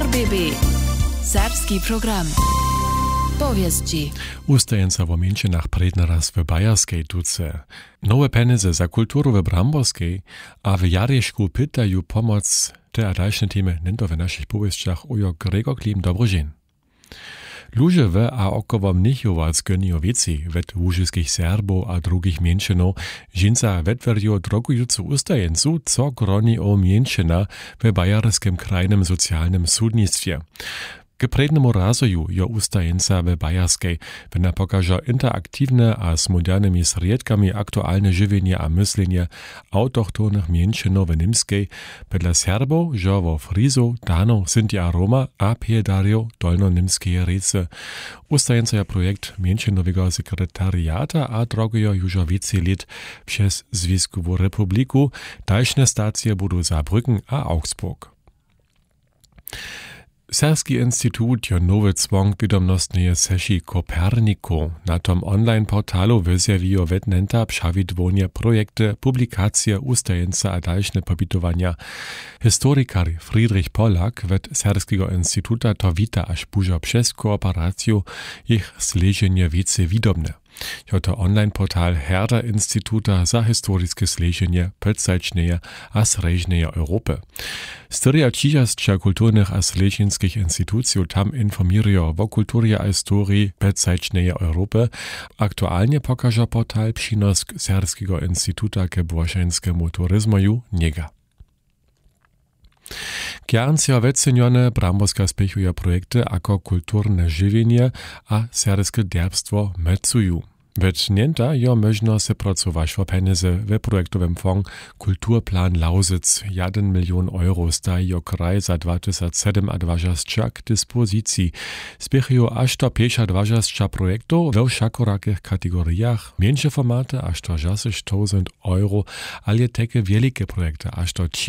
RBB Serbski program. Powieści. Ustajenca w Mięczynach predna raz w Bajerskiej tuce. Nowe penize za kulturu w Bramborskiej, a w Jaryszku pytają pomoc te a dalsze temy nento w naszych powieściach ujo Gregor Klim Dobrożin. Ludzie w a około Mnichowac gonią wieci wet łużyskich Serbów a drugich Mięczynów, żinca wetwerią drogującu ustajencu, co groni o Mięczyna w Bajerskim krajnym socjalnym sudnictwie. K prednemu razoju jo ustajenca w Bajerskiej, wena pokaża interaktywne a z modernymi sredkami aktualne żywienie a myślenie autochtonych Mięczynów w Nimskiej, wedle Serbów, że wo Frizo, Dano, Sinti a Roma, a Piedario, dolno-nimskie rece. Ustajenca je projekt Mięczynowego sekretariata a drogujo już wiele lat przez Związkową Republiku, dalsze stacje budou Saarbrücken a Augsburg. Serbski Instytut jo nowy zwong wiadomostnej seši Koperniku. Na tom online portalu wyzjawijo wetnenta przawidłonie projekty, publikacje, ustajenca a dalsze pobitowania. Historikar Friedrich Pollack wet Serbskiego Instytuta to wita aż burza przez kooperację ich sleżenie wiece widomne. To online portal Herder Instituta za historiskie sleżenie podsačneje a srežneje Europy. Styria čižasća kulturnych a sleženskich instytucji tam informirują o kulturze a historii podsačneje Europy. Aktualnie pokaże portal przynosk Serbskiego Instytuta ke błażeńskiemu turyzmoju niega. Gjarncja wecenione Bramborska spěchuje projekty ako kulturne żywienie a serbskie derbstwo mecuju. Wetnięta jo można se pracować o penize w projektowym fond Kulturplan Lausitz 1 milion euro staje jo kraj za 2007 a 2020 k dyspozycji. Spěchują aż do 25 projektów we wszakorakich kategoriach, mniejsze formaty aż do 60.000 euro, ale takie wielkie projekty aż do